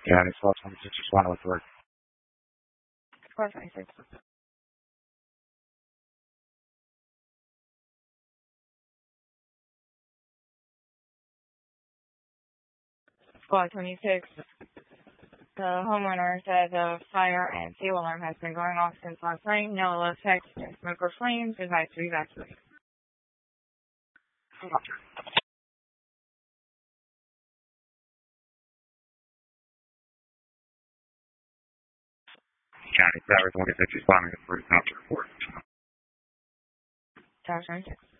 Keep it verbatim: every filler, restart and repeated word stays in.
Yeah, it's twelve twenty-six, respond with work. twelve twenty-six. Squad twenty-six. The homeowner said the fire and fuel alarm has been going off since last night. No low effects, no smoke or flames. Advised to evacuate. County Tower twenty-six, responding to first township report. Tower twenty-six.